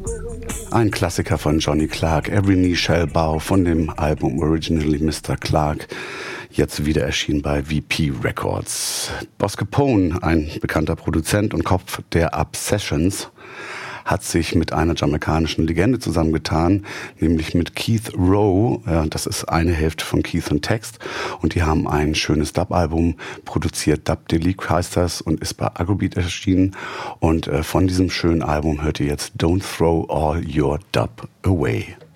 Ein Klassiker von Johnny Clark, Every Knee Shall Bow, von dem Album Originally Mr. Clark, jetzt wieder erschienen bei VP Records. Boss Capone, ein bekannter Produzent und Kopf der Obsessions, hat sich mit einer jamaikanischen Legende zusammengetan, nämlich mit Keith Rowe. Das ist eine Hälfte von Keith und Text. Und die haben ein schönes Dub-Album produziert. Dub Delique heißt das und ist bei Agrobeat erschienen. Und von diesem schönen Album hört ihr jetzt Don't Throw All Your Dub Away.